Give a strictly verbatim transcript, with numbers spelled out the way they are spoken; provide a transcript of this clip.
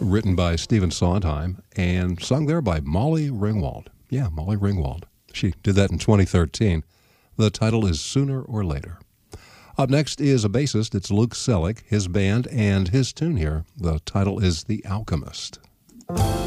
written by Stephen Sondheim and sung there by Molly Ringwald. Yeah, Molly Ringwald. She did that in twenty thirteen. The title is Sooner or Later. Up next is a bassist. It's Luke Selig, his band, and his tune here. The title is The Alchemist.